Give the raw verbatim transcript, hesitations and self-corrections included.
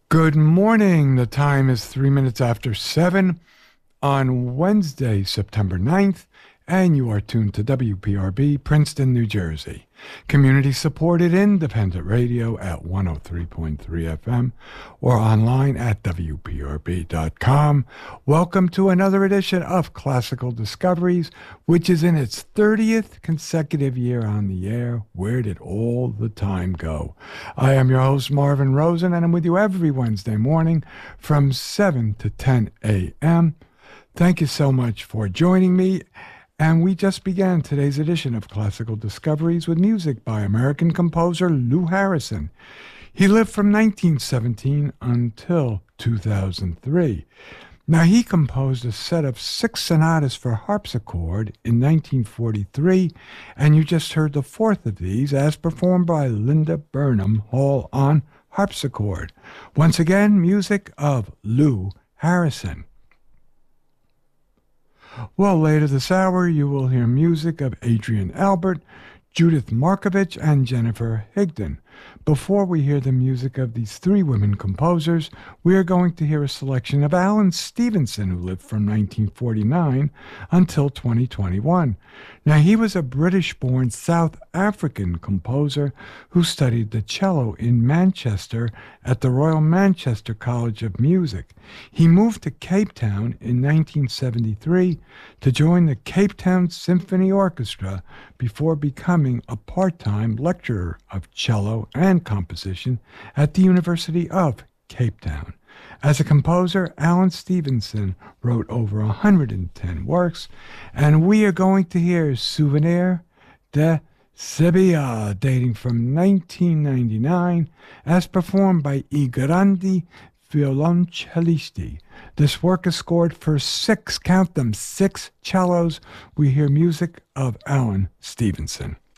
Good morning. The time is three minutes after seven on Wednesday, September ninth, and you are tuned to W P R B, Princeton, New Jersey. Community-supported independent radio at one oh three point three F M or online at W P R B dot com. Welcome to another edition of Classical Discoveries, which is in its thirtieth consecutive year on the air. Where did all the time go? I am your host, Marvin Rosen, and I'm with you every Wednesday morning from seven to ten a.m. Thank you so much for joining me. And we just began today's edition of Classical Discoveries with music by American composer Lou Harrison. He lived from nineteen seventeen until two thousand three. Now, he composed a set of six sonatas for harpsichord in nineteen forty-three, and you just heard the fourth of these as performed by Linda Burnham Hall on harpsichord. Once again, music of Lou Harrison. Well, later this hour, you will hear music of Adrian Albert, Judith Markovich, and Jennifer Higdon. Before we hear the music of these three women composers, we are going to hear a selection of Alan Stevenson, who lived from nineteen forty-nine until twenty twenty-one. Now, he was a British-born South African composer who studied the cello in Manchester at the Royal Manchester College of Music. He moved to Cape Town in nineteen seventy-three to join the Cape Town Symphony Orchestra before becoming a part-time lecturer of cello and composition at the University of Cape Town. As a composer, Alan Stevenson wrote over one hundred ten works, and we are going to hear Souvenir de Sevilla, dating from nineteen ninety-nine, as performed by I Grandi Violoncellisti. This work is scored for six, count them, six cellos. We hear music of Alan Stevenson.